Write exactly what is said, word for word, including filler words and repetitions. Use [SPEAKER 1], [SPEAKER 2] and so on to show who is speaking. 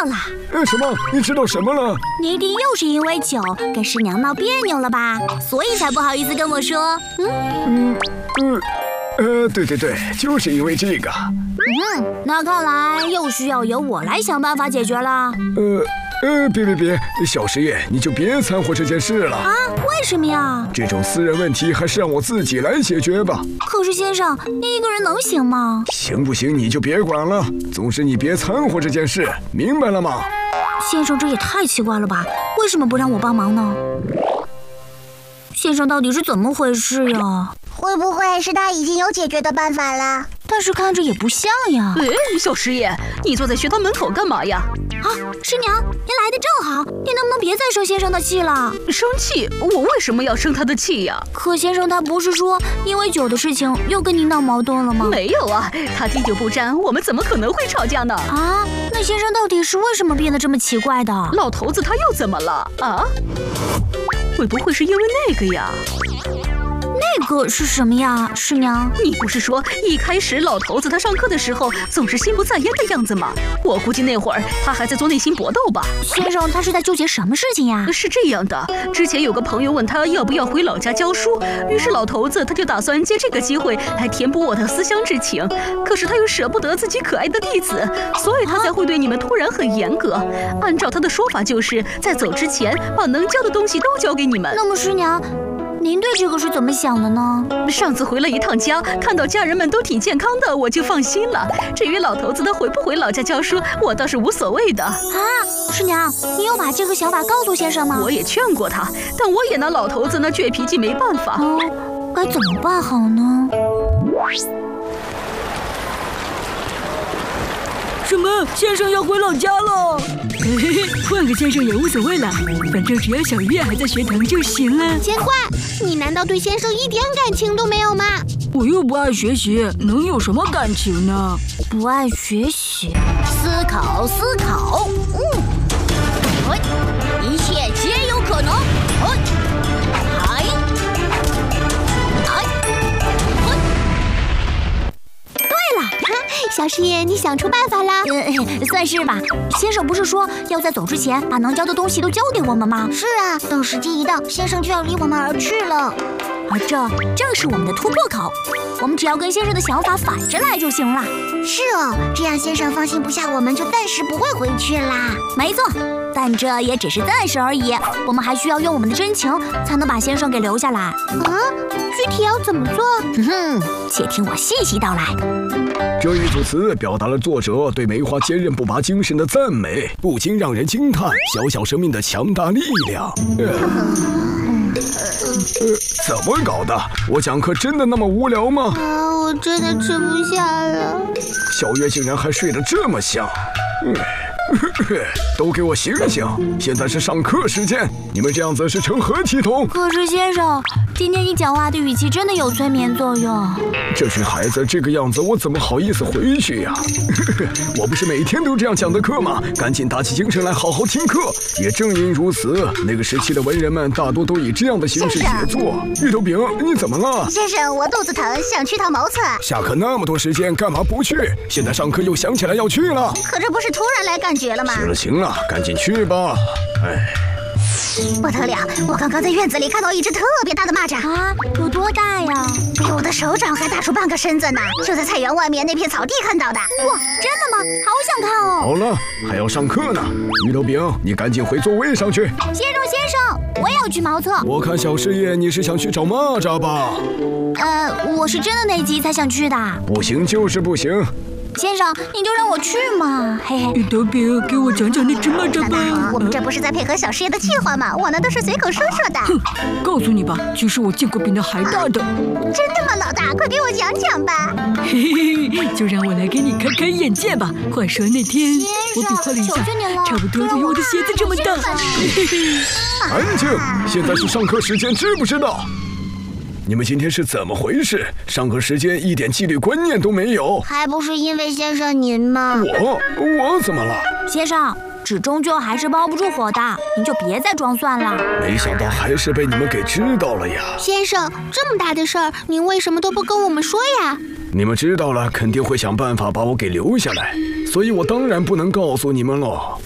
[SPEAKER 1] 了。
[SPEAKER 2] 呃，什么？你知道什么了？
[SPEAKER 1] 你一定又是因为酒跟师娘闹别扭了吧？所以才不好意思跟我说。嗯
[SPEAKER 2] 嗯嗯呃，对对对，就是因为这个。
[SPEAKER 1] 嗯，那看来又需要由我来想办法解决了。
[SPEAKER 2] 呃。呃，别别别，小实验，你就别掺和这件事了
[SPEAKER 1] 啊！为什么呀？
[SPEAKER 2] 这种私人问题还是让我自己来解决吧。
[SPEAKER 1] 可是先生，你一个人能行吗？
[SPEAKER 2] 行不行你就别管了，总之你别掺和这件事，明白了吗？
[SPEAKER 1] 先生，这也太奇怪了吧？为什么不让我帮忙呢？先生到底是怎么回事呀？
[SPEAKER 3] 会不会是他已经有解决的办法了？
[SPEAKER 1] 但是看着也不像呀。
[SPEAKER 4] 哎，小师爷，你坐在学堂门口干嘛呀？
[SPEAKER 1] 啊，师娘，您来的正好，你能不能别再生先生的气了？
[SPEAKER 4] 生气？我为什么要生他的气呀？
[SPEAKER 1] 可先生他不是说因为酒的事情又跟您闹矛盾了吗？
[SPEAKER 4] 没有啊，他滴酒不沾，我们怎么可能会吵架呢？
[SPEAKER 1] 啊，那先生到底是为什么变得这么奇怪的？
[SPEAKER 4] 老头子他又怎么了啊？会不会是因为那个呀？
[SPEAKER 1] 那个是什么呀，师娘？
[SPEAKER 4] 你不是说一开始老头子他上课的时候总是心不在焉的样子吗？我估计那会儿他还在做内心搏斗吧。
[SPEAKER 1] 先生，他是在纠结什么事情呀？
[SPEAKER 4] 是这样的，之前有个朋友问他要不要回老家教书，于是老头子他就打算借这个机会来填补我的思乡之情。可是他又舍不得自己可爱的弟子，所以他才会对你们突然很严格。按照他的说法，就是在走之前把能教的东西都教给你们。
[SPEAKER 1] 那么师娘，您对这个是怎么想的呢？
[SPEAKER 4] 上次回了一趟家，看到家人们都挺健康的，我就放心了。至于老头子他回不回老家教书，我倒是无所谓的。啊，
[SPEAKER 1] 师娘，你有把这个想法告诉先生吗？
[SPEAKER 4] 我也劝过他，但我也拿老头子那倔脾气没办法。
[SPEAKER 1] 哦，该怎么办好呢？
[SPEAKER 5] 什么？先生要回老家了？嘿嘿嘿，换个先生也无所谓了，反正只要小月还在学堂就行了。
[SPEAKER 3] 钱花，你难道对先生一点感情都没有吗？
[SPEAKER 5] 我又不爱学习，能有什么感情呢？
[SPEAKER 1] 不爱学习，
[SPEAKER 3] 思考思考，嗯，哎，一切皆有可能。哎，哎，哎，哎。
[SPEAKER 1] 对了，
[SPEAKER 3] 小师爷，你想出办法啦？
[SPEAKER 1] 呃，算是吧。先生不是说要在走之前把能教的东西都教给我们吗？
[SPEAKER 3] 是啊，等时机一到，先生就要离我们而去了。
[SPEAKER 1] 而这正是我们的突破口，我们只要跟先生的想法反着来就行了。
[SPEAKER 3] 是哦，这样先生放心不下我们，就暂时不会回去啦。
[SPEAKER 1] 没错，但这也只是暂时而已，我们还需要用我们的真情才能把先生给留下来。
[SPEAKER 3] 啊，具体要怎么做？
[SPEAKER 1] 哼，且听我细细道来。
[SPEAKER 2] 这一组词表达了作者对梅花坚韧不拔精神的赞美，不禁让人惊叹小小生命的强大力量。呃呃，怎么搞的？我讲课真的那么无聊吗？
[SPEAKER 3] 啊，我真的吃不下了。
[SPEAKER 2] 小月竟然还睡得这么香。嗯都给我醒醒！现在是上课时间，你们这样子是成何体统？
[SPEAKER 1] 可是先生，今天你讲话的语气真的有催眠作用。
[SPEAKER 2] 这群孩子这个样子，我怎么好意思回去呀？我不是每天都这样讲的课吗？赶紧打起精神来，好好听课。也正因如此，那个时期的文人们大多都以这样的形式写作。芋头饼，你怎么了？
[SPEAKER 3] 先生，我肚子疼，想去趟茅厕。
[SPEAKER 2] 下课那么多时间，干嘛不去？现在上课又想起来要去了。
[SPEAKER 3] 可这不是突然来感觉了吗？
[SPEAKER 2] 行了行了，赶紧去吧。哎。
[SPEAKER 3] 不得了！我刚刚在院子里看到一只特别大的蚂蚱
[SPEAKER 1] 啊，有多大呀？
[SPEAKER 3] 比我的手掌还大出半个身子呢！就在菜园外面那片草地看到的。
[SPEAKER 1] 哇，真的吗？好想看哦！
[SPEAKER 2] 好了，还要上课呢。芋头饼，你赶紧回座位上去。
[SPEAKER 1] 先生，先生，我也要去茅厕。
[SPEAKER 2] 我看小师爷你是想去找蚂蚱吧？
[SPEAKER 1] 呃，我是真的那集才想去的。
[SPEAKER 2] 不行就是不行。
[SPEAKER 1] 先生，你就让我去嘛，嘿嘿。
[SPEAKER 5] 芋头饼，给我讲讲那只蚂蚱吧。
[SPEAKER 3] 我们这不是在配合小师爷的计划吗？我那都是随口说说的。
[SPEAKER 5] 哼，告诉你吧，其实我见过比那还大的。
[SPEAKER 3] 真的吗，老大？快给我讲讲吧。
[SPEAKER 5] 嘿嘿，就让我来给你开开眼界吧。话说那天，我比划了一下，差不多就有我的鞋子这么大。嘿嘿。
[SPEAKER 2] 安静，现在是上课时间，知不知道？你们今天是怎么回事？上课时间一点纪律观念都没有，
[SPEAKER 3] 还不是因为先生您吗？
[SPEAKER 2] 我我怎么了？
[SPEAKER 1] 先生，纸终究还是包不住火的，您就别再装蒜了。
[SPEAKER 2] 没想到还是被你们给知道了呀！
[SPEAKER 3] 先生，这么大的事儿，您为什么都不跟我们说呀？
[SPEAKER 2] 你们知道了，肯定会想办法把我给留下来，所以我当然不能告诉你们了。